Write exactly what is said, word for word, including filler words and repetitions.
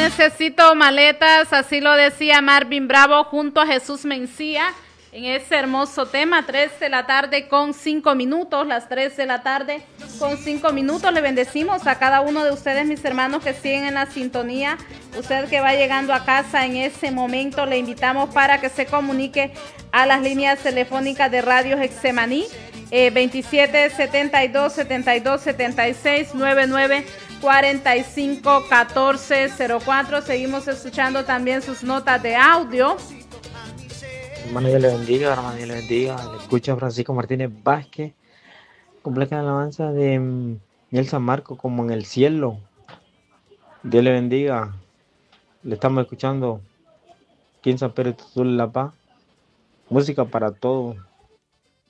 necesito maletas, así lo decía Marvin Bravo junto a Jesús Mencía en ese hermoso tema. Tres de la tarde con cinco minutos, las tres de la tarde con cinco minutos. Le bendecimos a cada uno de ustedes, mis hermanos, que siguen en la sintonía. Usted que va llegando a casa en ese momento, le invitamos para que se comunique a las líneas telefónicas de Radio Getsemaní, eh, veintisiete setenta y dos, setenta y dos, setenta y seis, noventa y nueve, cuarenta y cinco, catorce cero cuatro. Seguimos escuchando también sus notas de audio. Hermano, Dios le bendiga, hermano, Dios le bendiga. Le escucha Francisco Martínez Vázquez. Completa la alabanza de mm, el San Marco como en el cielo. Dios le bendiga. Le estamos escuchando aquí en San Pedro Sula, La Paz. Música para todos.